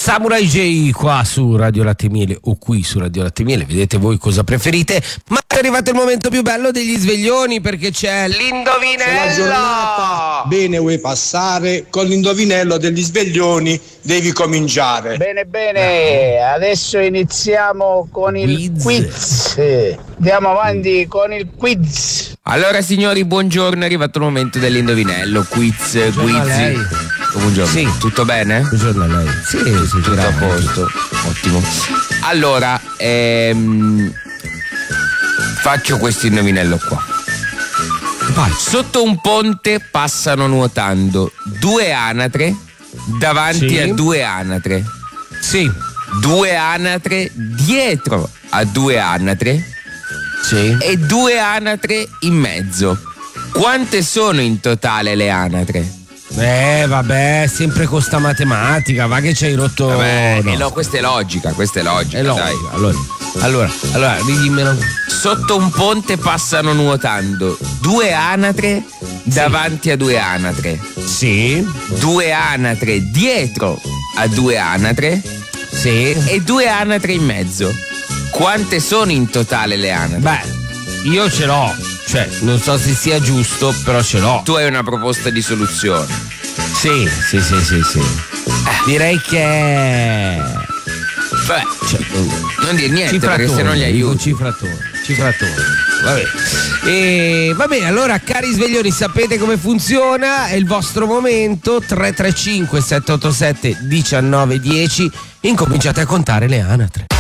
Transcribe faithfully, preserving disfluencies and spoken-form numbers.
Samurai J qua su Radio Latte e Miele o qui su Radio Latte e Miele, vedete voi cosa preferite, ma è arrivato il momento più bello degli sveglioni perché c'è l'indovinello. Se la giornata bene vuoi passare, con l'indovinello degli sveglioni devi cominciare. Bene bene, adesso iniziamo con il quiz. quiz. Andiamo avanti con il quiz. Allora signori, buongiorno, è arrivato il momento dell'indovinello, quiz, quiz. Buongiorno. Sì. Tutto bene? Buongiorno a lei. Sì, sì, tutto a posto. Ottimo. Allora, ehm, faccio questo indovinello qua. Vai. Sotto un ponte passano nuotando due anatre davanti Sì. a due anatre. Sì. Due anatre dietro a due anatre. Sì. E due anatre in mezzo. Quante sono in totale le anatre? Eh vabbè, sempre con sta matematica, va che ci hai rotto. Vabbè, no. eh no, questa è logica, questa è logica, È dai. logica. Allora, allora, allora, ridimmelo. Sotto un ponte passano nuotando due anatre davanti a due anatre. Sì. Due anatre dietro a due anatre. Sì. E due anatre in mezzo. Quante sono in totale le anatre? Beh, io ce l'ho. Cioè, non so se sia giusto, però ce l'ho. Tu hai una proposta di soluzione. Sì, sì, sì, sì, sì. Eh, direi che. Beh, Cioè, non dire niente cifratore, perché se non gli dico aiuti. Cifratore, cifratore. Vabbè. E va bene, allora cari sveglioni, sapete come funziona? È il vostro momento. Tre tre cinque sette otto sette uno nove uno zero. Incominciate a contare le anatre.